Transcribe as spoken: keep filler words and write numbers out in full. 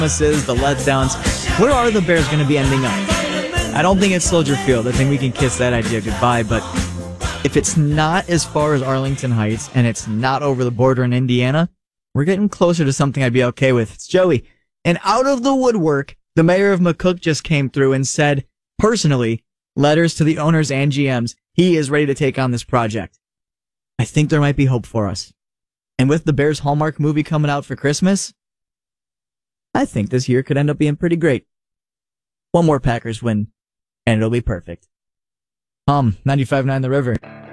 Christmases, the letdowns. Where are the Bears going to be ending up? I don't think it's Soldier Field. I think we can kiss that idea goodbye, but if it's not as far as Arlington Heights and it's not over the border in Indiana, we're getting closer to something I'd be okay with. It's Joey. And out of the woodwork, the mayor of McCook just came through and said, personally, letters to the owners and G Ms, he is ready to take on this project. I think there might be hope for us. And with the Bears Hallmark movie coming out for Christmas, I think this year could end up being pretty great. One more Packers win, and it'll be perfect. Um, ninety-five point nine The River.